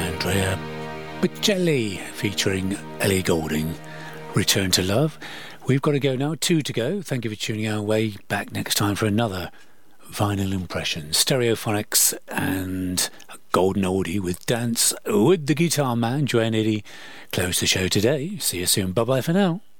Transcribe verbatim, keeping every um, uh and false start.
Andrea Bocelli featuring Ellie Goulding. Return to Love. We've got to go now. Two to go. Thank you for tuning our way. Back next time for another Vinyl Impression. Stereophonics and a golden oldie with Dance with the Guitar Man. Joanne Eddy close the show today. See you soon. Bye-bye for now.